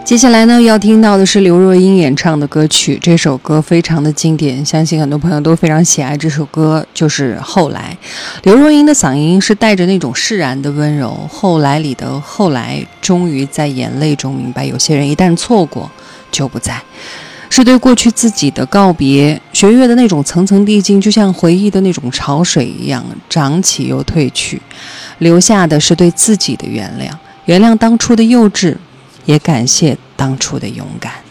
接下来呢，要听到的是刘若英演唱的歌曲，这首歌非常的经典，相信很多朋友都非常喜爱这首歌，就是《后来》。刘若英的嗓音是带着那种释然的温柔，后来里的后来，终于在眼泪中明白，有些人一旦错过就不在，是对过去自己的告别。学乐的那种层层递进，就像回忆的那种潮水一样，涨起又退去，留下的是对自己的原谅，原谅当初的幼稚，也感谢当初的勇敢。